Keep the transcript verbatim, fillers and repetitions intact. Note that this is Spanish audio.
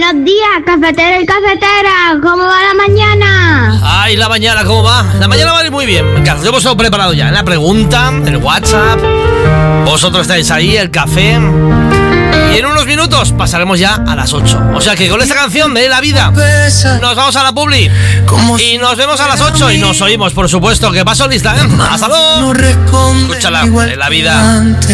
Buenos días, cafetero y cafetera. ¿Cómo va la mañana? Ay, la mañana, ¿cómo va? La mañana va a ir muy bien. Carlos, yo hemos preparado ya la pregunta, el WhatsApp. Vosotros estáis ahí, el café. Y en unos minutos pasaremos ya a las ocho. O sea que con esta canción de La Vida nos vamos a la publi. Y nos vemos a las ocho y nos oímos, por supuesto. Que paso lista, ¿eh? Hasta luego. Escúchala, de La Vida.